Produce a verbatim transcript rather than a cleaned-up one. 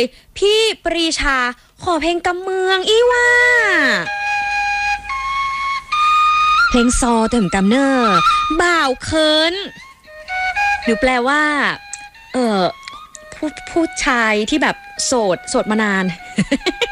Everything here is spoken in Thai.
พี่ปรีชาขอเพลงกำเมืองอีว่าเพลงซอเติมกำเนอร์บ่าวเคินหรือแปลว่าเออผู้ผู้ชายที่แบบโสดโสดมานาน